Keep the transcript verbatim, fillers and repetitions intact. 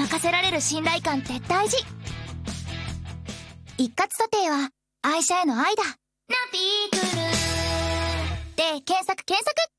任せられる信頼感って大事。一括査定は愛車への愛だ。ナピークルで検索検索。